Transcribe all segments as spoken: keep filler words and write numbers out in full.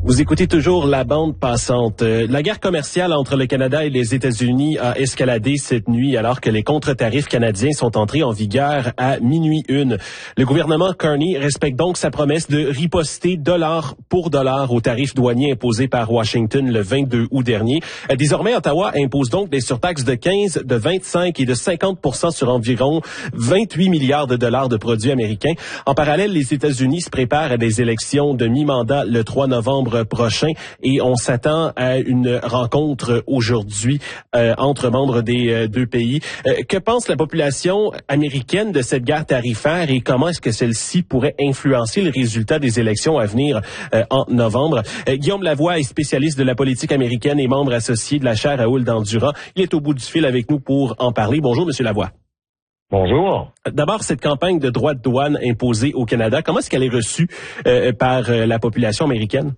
Vous écoutez toujours la bande passante. La guerre commerciale entre le Canada et les États-Unis a escaladé cette nuit alors que les contre-tarifs canadiens sont entrés en vigueur à minuit une. Le gouvernement Carney respecte donc sa promesse de riposter dollar pour dollar aux tarifs douaniers imposés par Washington le vingt-deux août dernier. Désormais, Ottawa impose donc des surtaxes de quinze, de vingt-cinq et de cinquante pour cent sur environ vingt-huit milliards de dollars de produits américains. En parallèle, les États-Unis se préparent à des élections de mi-mandat le trois novembre prochain et on s'attend à une rencontre aujourd'hui euh, entre membres des euh, deux pays. Euh, que pense la population américaine de cette guerre tarifaire et comment est-ce que celle-ci pourrait influencer le résultat des élections à venir euh, en novembre? Euh, Guillaume Lavoie est spécialiste de la politique américaine et membre associé de la chaire Raoul Dandurand. Il est au bout du fil avec nous pour en parler. Bonjour, Monsieur Lavoie. Bonjour. D'abord, cette campagne de droits de douane imposée au Canada, comment est-ce qu'elle est reçue euh, par euh, la population américaine?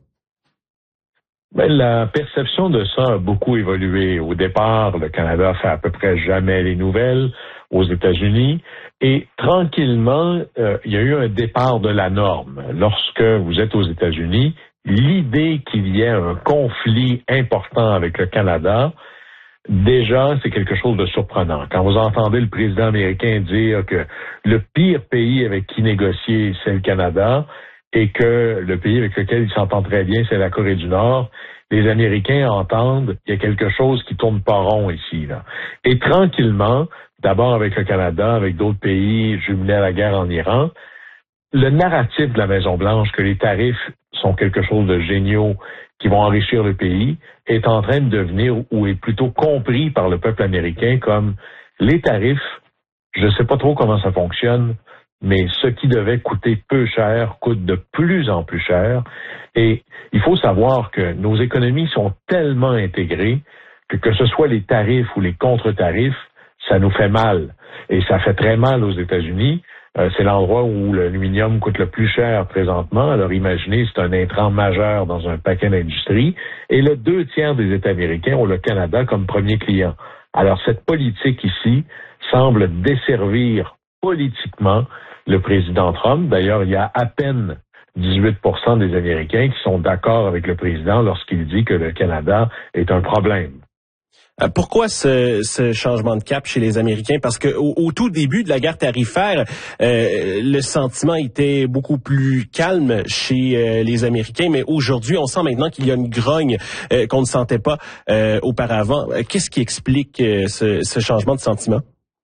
Ben, la perception de ça a beaucoup évolué. Au départ, le Canada fait à peu près jamais les nouvelles aux États-Unis et tranquillement, euh, il y a eu un départ de la norme. Lorsque vous êtes aux États-Unis, l'idée qu'il y ait un conflit important avec le Canada, déjà, c'est quelque chose de surprenant. Quand vous entendez le président américain dire que le pire pays avec qui négocier, c'est le Canada, et que le pays avec lequel il s'entend très bien, c'est la Corée du Nord, les Américains entendent qu'il y a quelque chose qui tourne pas rond ici, là. Et tranquillement, d'abord avec le Canada, avec d'autres pays jumelés à la guerre en Iran, le narratif de la Maison-Blanche que les tarifs sont quelque chose de géniaux qui vont enrichir le pays est en train de devenir, ou est plutôt compris par le peuple américain comme les tarifs, je sais pas trop comment ça fonctionne, mais ce qui devait coûter peu cher coûte de plus en plus cher. Et il faut savoir que nos économies sont tellement intégrées que que ce soit les tarifs ou les contre-tarifs, ça nous fait mal. Et ça fait très mal aux États-Unis. Euh, c'est l'endroit où l'aluminium coûte le plus cher présentement. Alors imaginez, c'est un intrant majeur dans un paquet d'industries. Et le deux tiers des États américains ont le Canada comme premier client. Alors cette politique ici semble desservir politiquement le président Trump. D'ailleurs, il y a à peine dix-huit pour cent des Américains qui sont d'accord avec le président lorsqu'il dit que le Canada est un problème. Pourquoi ce, ce changement de cap chez les Américains? Parce que au, au tout début de la guerre tarifaire, euh, le sentiment était beaucoup plus calme chez euh, les Américains, mais aujourd'hui, on sent maintenant qu'il y a une grogne euh, qu'on ne sentait pas euh, auparavant. Qu'est-ce qui explique euh, ce, ce changement de sentiment?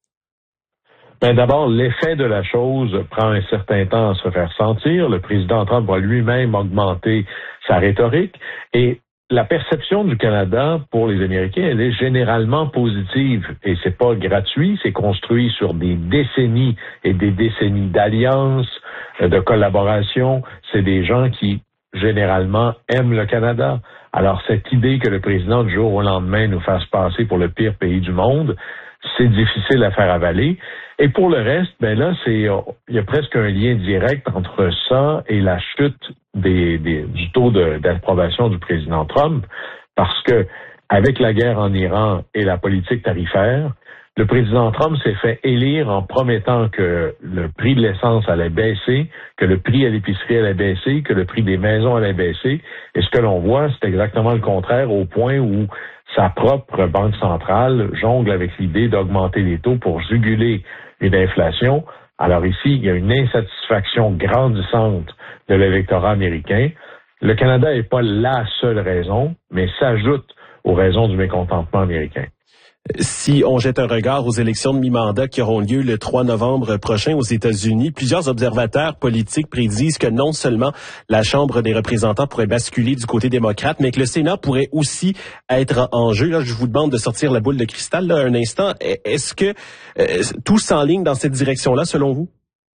Ben d'abord, l'effet de la chose prend un certain temps à se faire sentir. Le président Trump va lui-même augmenter sa rhétorique et la perception du Canada pour les Américains, elle est généralement positive et c'est pas gratuit, c'est construit sur des décennies et des décennies d'alliances, de collaboration. C'est des gens qui généralement aiment le Canada. Alors cette idée que le président du jour au lendemain nous fasse passer pour le pire pays du monde, c'est difficile à faire avaler. Et pour le reste, ben là, c'est il y a presque un lien direct entre ça et la chute des, des, du taux de, d'approbation du président Trump, parce que avec la guerre en Iran et la politique tarifaire, le président Trump s'est fait élire en promettant que le prix de l'essence allait baisser, que le prix à l'épicerie allait baisser, que le prix des maisons allait baisser. Et ce que l'on voit, c'est exactement le contraire, au point où sa propre banque centrale jongle avec l'idée d'augmenter les taux pour juguler une inflation. Alors ici, il y a une insatisfaction grandissante de l'électorat américain. Le Canada n'est pas la seule raison, mais s'ajoute aux raisons du mécontentement américain. Si on jette un regard aux élections de mi-mandat qui auront lieu le trois novembre prochain aux États-Unis, plusieurs observateurs politiques prédisent que non seulement la Chambre des représentants pourrait basculer du côté démocrate, mais que le Sénat pourrait aussi être en jeu. Là, je vous demande de sortir la boule de cristal là, un instant. Est-ce que euh, tout s'enligne dans cette direction-là, selon vous?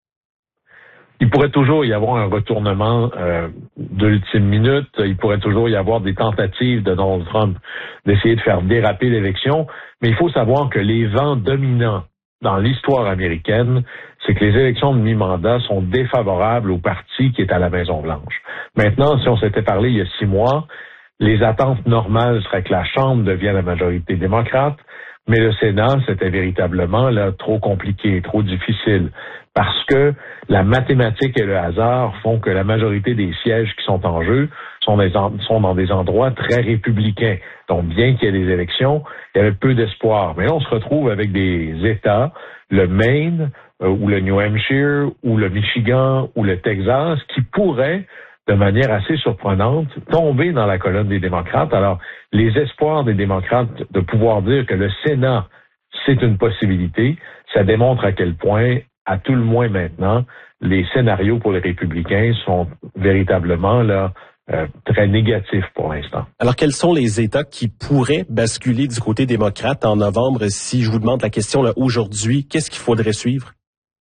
Il pourrait toujours y avoir un retournement euh, d'ultime minute. Il pourrait toujours y avoir des tentatives de Donald Trump d'essayer de faire déraper l'élection. Mais il faut savoir que les vents dominants dans l'histoire américaine, c'est que les élections de mi-mandat sont défavorables au parti qui est à la Maison-Blanche. Maintenant, si on s'était parlé il y a six mois, les attentes normales seraient que la Chambre devienne la majorité démocrate, Mais le Sénat, c'était véritablement là trop compliqué, trop difficile, parce que la mathématique et le hasard font que la majorité des sièges qui sont en jeu sont, des en, sont dans des endroits très républicains. Donc, bien qu'il y ait des élections, il y avait peu d'espoir. Mais là, on se retrouve avec des États, le Maine, euh, ou le New Hampshire, ou le Michigan, ou le Texas, qui pourraient, de manière assez surprenante, tomber dans la colonne des démocrates. Alors, les espoirs des démocrates de pouvoir dire que le Sénat, c'est une possibilité, ça démontre à quel point, à tout le moins maintenant, les scénarios pour les républicains sont véritablement là euh, très négatifs pour l'instant. Alors, quels sont les États qui pourraient basculer du côté démocrate en novembre? Si je vous demande la question là aujourd'hui, qu'est-ce qu'il faudrait suivre?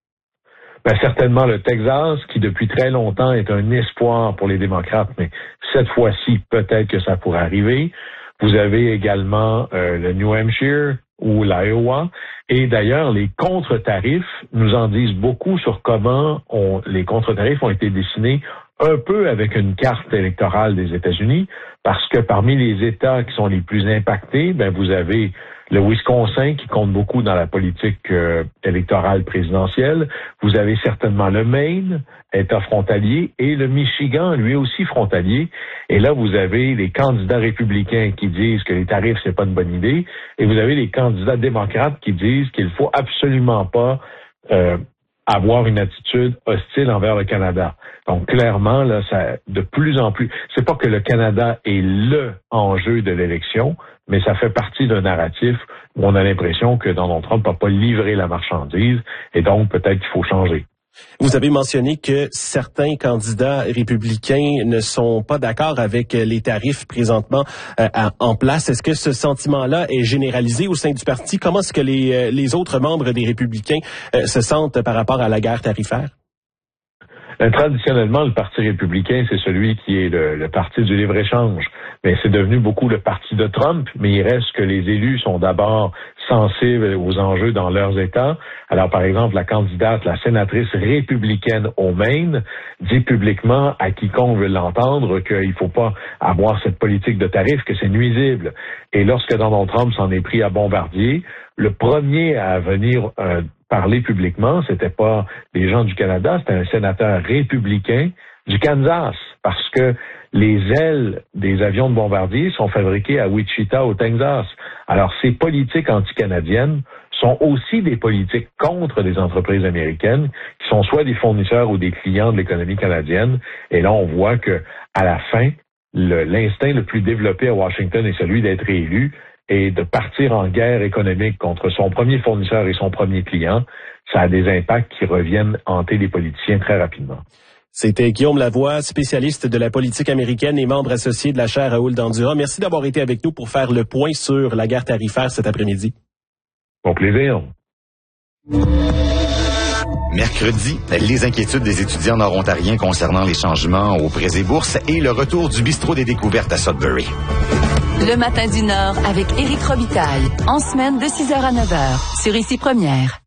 Ben, certainement le Texas, qui depuis très longtemps est un espoir pour les démocrates, mais cette fois-ci, peut-être que ça pourrait arriver. Vous avez également euh, le New Hampshire ou l'Iowa. Et d'ailleurs, les contre-tarifs nous en disent beaucoup sur comment on, les contre-tarifs ont été dessinés un peu avec une carte électorale des États-Unis, parce que parmi les États qui sont les plus impactés, ben vous avez le Wisconsin qui compte beaucoup dans la politique euh, électorale présidentielle. Vous avez certainement le Maine, État frontalier, et le Michigan, lui aussi frontalier. Et là, vous avez les candidats républicains qui disent que les tarifs, c'est pas une bonne idée, et vous avez les candidats démocrates qui disent qu'il faut absolument pas euh, avoir une attitude hostile envers le Canada. Donc clairement, là, ça de plus en plus. C'est pas que le Canada est le enjeu de l'élection, mais ça fait partie d'un narratif où on a l'impression que Donald Trump n'a pas livré la marchandise, et donc peut-être qu'il faut changer. Vous avez mentionné que certains candidats républicains ne sont pas d'accord avec les tarifs présentement euh, en place. Est-ce que ce sentiment-là est généralisé au sein du parti? Comment est-ce que les, les autres membres des républicains euh, se sentent par rapport à la guerre tarifaire? Traditionnellement, le Parti républicain, c'est celui qui est le, le parti du libre-échange. Mais c'est devenu beaucoup le parti de Trump, mais il reste que les élus sont d'abord sensibles aux enjeux dans leurs États. Alors, par exemple, la candidate, la sénatrice républicaine au Maine, dit publiquement à quiconque veut l'entendre qu'il ne faut pas avoir cette politique de tarifs, que c'est nuisible. Et lorsque Donald Trump s'en est pris à Bombardier, le premier à venir euh, parler publiquement, c'était pas les gens du Canada, c'était un sénateur républicain du Kansas, parce que les ailes des avions de Bombardier sont fabriquées à Wichita, au Texas. Alors, ces politiques anti-canadiennes sont aussi des politiques contre des entreprises américaines qui sont soit des fournisseurs ou des clients de l'économie canadienne. Et là, on voit que à la fin, le, l'instinct le plus développé à Washington est celui d'être élu et de partir en guerre économique contre son premier fournisseur et son premier client. Ça a des impacts qui reviennent hanter les politiciens très rapidement. C'était Guillaume Lavoie, spécialiste de la politique américaine et membre associé de la chaire Raoul Dandurand. Merci d'avoir été avec nous pour faire le point sur la guerre tarifaire cet après-midi. Bon plaisir. Mercredi, les inquiétudes des étudiants nord-ontariens concernant les changements aux prêts et bourses et le retour du bistrot des découvertes à Sudbury. Le matin du Nord avec Éric Robitaille, en semaine de six heures à neuf heures, sur Ici Première.